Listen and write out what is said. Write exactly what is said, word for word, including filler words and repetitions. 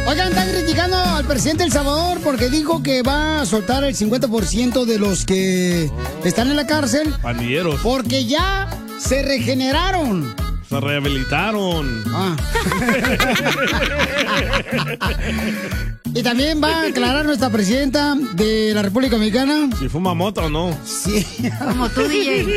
Oigan, están criticando al presidente de El Salvador porque dijo que va a soltar el cincuenta por ciento de los que están en la cárcel. Pandilleros. Porque ya se regeneraron. Se rehabilitaron. Ah. Y también va a aclarar nuestra presidenta de la República Dominicana. Si fuma mota o no. Sí. Como tú, D J.